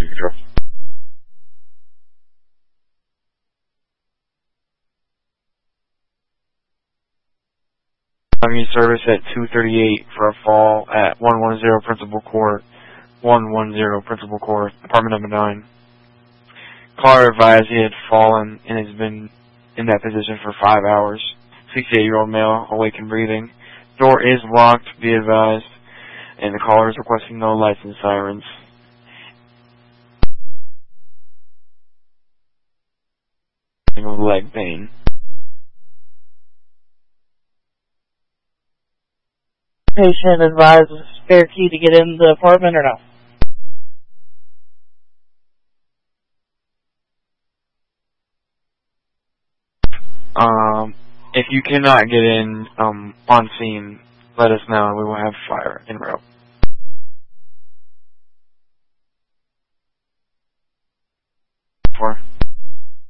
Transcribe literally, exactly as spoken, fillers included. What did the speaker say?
Control. Community service at two thirty-eight for a fall at one ten Principal Court, one ten Principal Court, apartment number nine. Caller advised he had fallen and has been in that position for five hours. sixty-eight-year-old male, awake and breathing. Door is locked, be advised, and the caller is requesting no lights and sirens. Leg pain. Patient advised spare key to get in the apartment or no? Um, if you cannot get in um, on scene, let us know and we will have fire en route.